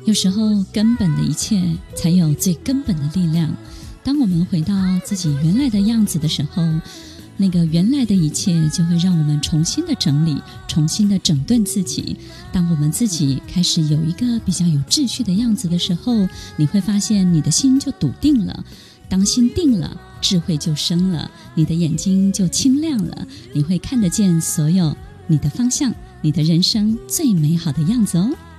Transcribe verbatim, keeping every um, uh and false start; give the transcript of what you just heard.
有时候根本的一切才有最根本的力量。当我们回到自己原来的样子的时候，那个原来的一切就会让我们重新的整理，重新的整顿自己。当我们自己开始有一个比较有秩序的样子的时候，你会发现你的心就笃定了。当心定了，智慧就生了，你的眼睛就清亮了，你会看得见所有你的方向，你的人生最美好的样子哦。